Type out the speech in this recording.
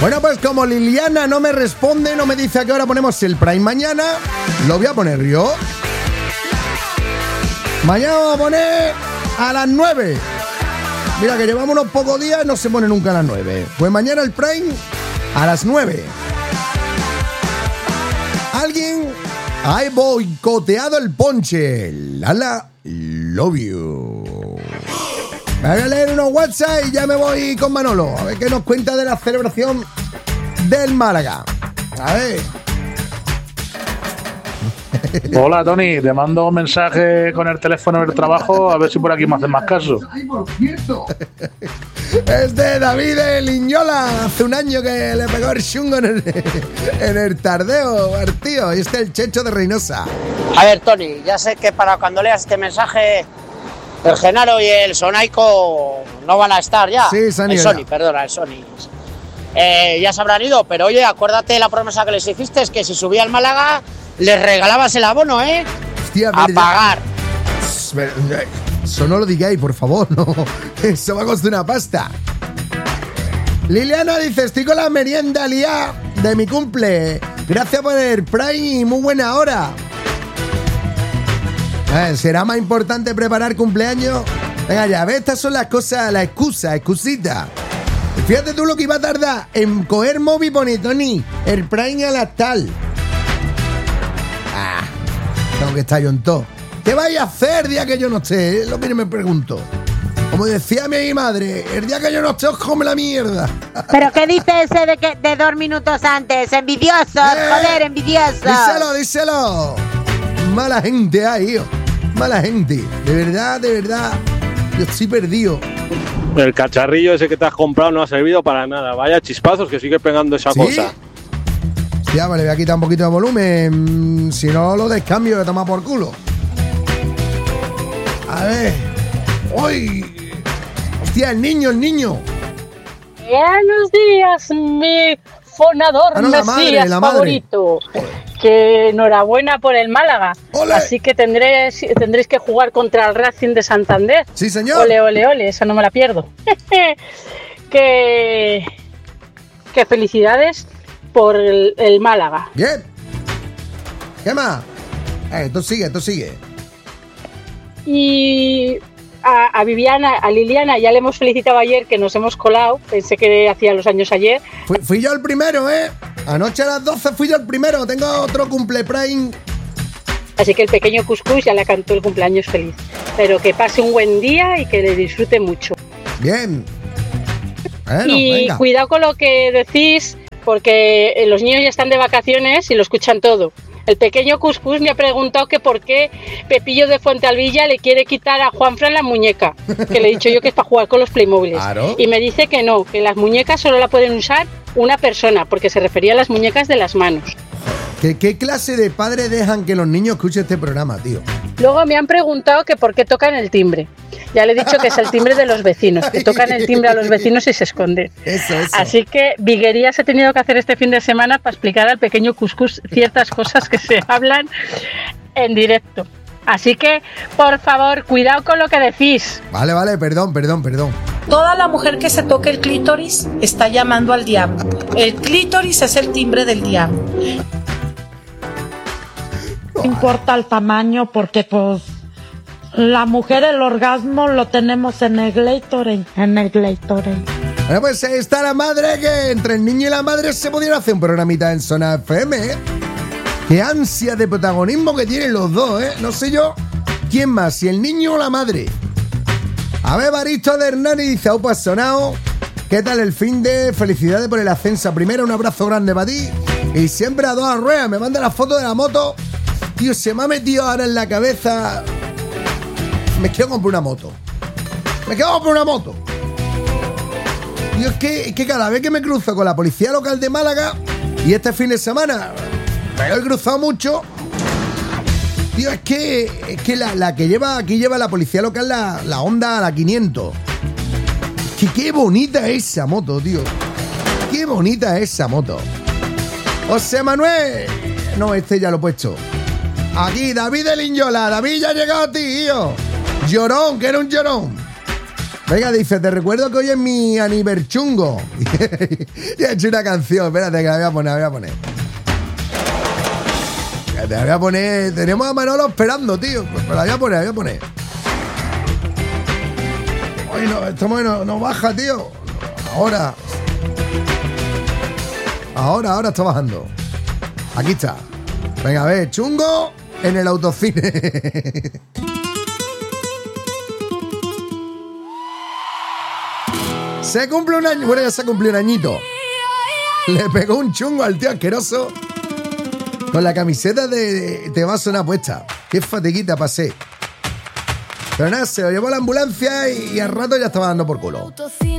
Bueno, pues como Liliana no me responde, no me dice a qué hora ponemos el Prime mañana, lo voy a poner yo. Mañana vamos a poner a las 9. Mira que llevamos unos pocos días, no se pone nunca a las 9. Pues mañana el Prime a las 9. Alguien ha boicoteado el ponche. Lala, love you. Me voy a leer unos WhatsApp y ya me voy con Manolo. A ver qué nos cuenta de la celebración del Málaga. A ver. Hola, Tony. Te mando un mensaje con el teléfono del trabajo a ver si por aquí me hacen más caso. Ay, por cierto. Es de David de Liñola. Hace un año que le pegó el chungo en el tardeo al tío. Y este es el Checho de Reynosa. A ver, Tony, ya sé que para cuando leas este mensaje el Genaro y el Sonaico no van a estar ya. Sí, el Sony. Ya se habrán ido, pero oye, acuérdate de la promesa que les hiciste, es que si subía al Málaga les regalabas el abono, ¿eh? Hostia, a pagar. Eso no lo digáis, por favor, no. Eso va a costar una pasta. Liliana dice, estoy con la merienda liá de mi cumple. Gracias por el Prime y muy buena hora. ¿Será más importante preparar cumpleaños? Venga, ya ves, estas son las cosas, la excusita. Fíjate tú lo que iba a tardar en coger móvil bonito, ni el Prime a la tal. Tengo que estar yo en todo. ¿Qué vais a hacer el día que yo no esté? Es lo que me pregunto. Como decía mi madre, el día que yo no esté os come la mierda. ¿Pero qué dice ese de 2 minutos antes? Envidiosos, joder, envidiosos. Díselo. Mala gente ahí, hijo. Mala gente. De verdad, yo estoy perdido. El cacharrillo ese que te has comprado no ha servido para nada. Vaya chispazos que sigue pegando esa cosa. Ya, vale, voy a quitar un poquito de volumen. Si no, lo descambio de tomar por culo. A ver. ¡Uy! ¡Hostia, el niño! Buenos días, mi fonador Mesías favorito. Que enhorabuena por el Málaga. ¡Ole! Así que tendréis que jugar contra el Racing de Santander. Sí, señor. Ole, esa no me la pierdo. que felicidades por el Málaga. Bien. ¿Qué más? Esto sigue. Y a Viviana, a Liliana ya le hemos felicitado ayer, que nos hemos colado. Pensé que hacía los años ayer. Fui yo el primero, Anoche a las 12 fui yo el primero. Tengo otro cumple Prime. Así que el pequeño Cuscús ya le cantó el cumpleaños feliz. Pero que pase un buen día y que le disfrute mucho. Bien. Bueno, y venga. Cuidado con lo que decís, porque los niños ya están de vacaciones y lo escuchan todo. El pequeño Cuscús me ha preguntado que por qué Pepillo de Fuentealbilla le quiere quitar a Juanfran la muñeca, que le he dicho yo que es para jugar con los Playmobiles. Claro. Y me dice que no, que las muñecas solo la pueden usar una persona, porque se refería a las muñecas de las manos. ¿Qué clase de padres dejan que los niños escuchen este programa, tío? Luego me han preguntado que por qué tocan el timbre. Ya le he dicho que es el timbre de los vecinos, que tocan el timbre a los vecinos y se esconden. Eso. Así que viguerías he tenido que hacer este fin de semana para explicar al pequeño Cuscús ciertas cosas que se hablan en directo. Así que, por favor, cuidado con lo que decís. Vale, perdón. Toda la mujer que se toque el clítoris está llamando al diablo. El clítoris es el timbre del diablo. No importa el tamaño porque pues la mujer el orgasmo lo tenemos en el Gatorade. Bueno, pues ahí está la madre, que entre el niño y la madre se pudiera hacer un programita en Zona FM, Qué ansia de protagonismo que tienen los dos, No sé yo quién más, si el niño o la madre. A ver, Baristo de Hernani dice, aupa sonado. ¿Qué tal el fin de? Felicidades por el ascenso. Primero, un abrazo grande para ti. Y siempre a todas ruedas. Me manda la foto de la moto. Tío, se me ha metido ahora en la cabeza. Me quiero comprar una moto. Tío, es que cada vez que me cruzo con la policía local de Málaga, y este fin de semana me lo he cruzado mucho. Tío, es que la que lleva aquí lleva la policía local, la Honda, la 500. Que qué bonita es esa moto, tío. Qué bonita es esa moto. José Manuel. No, este ya lo he puesto. Aquí, David de Liñola. David, ya ha llegado, tío. Llorón, que era un llorón. Venga, dice, te recuerdo que hoy es mi aniverchungo. Y he hecho una canción, espérate que la voy a poner. Te la voy a poner. Tenemos a Manolo esperando, tío. Pues la voy a poner. Ay, no, esto no baja, tío. Ahora está bajando. Aquí está. Venga, a ver, chungo en el autocine. Se cumple un año. Bueno, ya se cumplió un añito. Le pegó un chungo al tío asqueroso con la camiseta de Te va a sonar puesta. Qué fatiguita pasé. Pero nada, se lo llevó a la ambulancia y al rato ya estaba dando por culo.